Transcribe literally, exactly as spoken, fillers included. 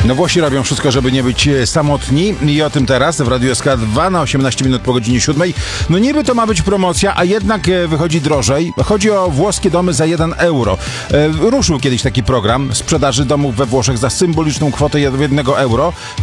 No Włosi robią wszystko, żeby nie być samotni i o tym teraz w Radiu S K dwa na osiemnaście minut po godzinie siódmej. No niby to ma być promocja, a jednak wychodzi drożej. Chodzi o włoskie domy za jeden euro. Ruszył kiedyś taki program sprzedaży domów we Włoszech za symboliczną kwotę jednego euro.